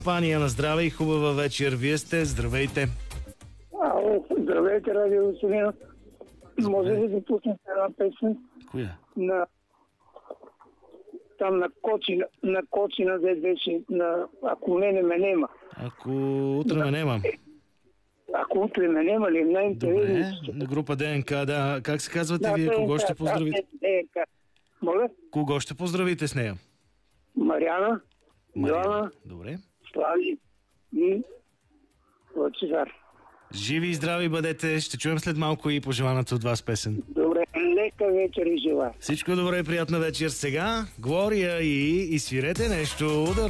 Пания на здраве и хубава вечер. Вие сте, здравейте. Здравейте, Радио Веселина. Може ли да пуснете една песен? Коя? Там на Кочина, де беше Ако не ме нема. Ако утре ме нема. Ако утре ме нема ли? Добре, на група ДНК, да. Как се казвате вие? Кого ще поздравите? ДНК. Моля? Кого ще поздравите с нея? Мариана, Йоана, Добре. Слави и Лъчезар. Живи и здрави бъдете. Ще чуем след малко и пожеланата от вас песен. Добре, лека вечер и желая. Всичко добре и приятна вечер. Сега Глория и свирете нещо. Удар